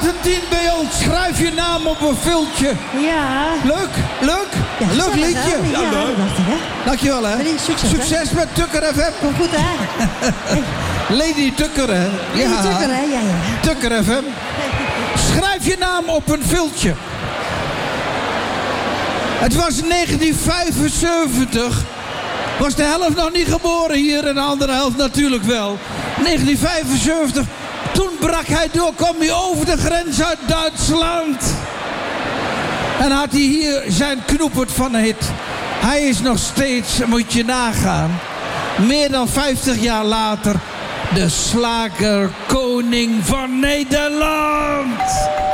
2010 bij ons. Schrijf je naam op een viltje. Ja. Leuk? Ja, Leuk liedje. Ja, dat dacht ik, hè. Dankjewel, hè. Succes met Tukker FM. Kom goed, hè. Hey. Lady Tukker, hè. Lady Tukker, hè. Ja. Tukker FM. Schrijf je naam op een viltje. Het was 1975. Was de helft nog niet geboren hier en de andere helft natuurlijk wel. 1975. Toen brak hij door, kwam hij over de grens uit Duitsland. En had hij hier zijn knoepert van een hit. Hij is nog steeds, moet je nagaan, meer dan 50 jaar later, de slagerkoning van Nederland.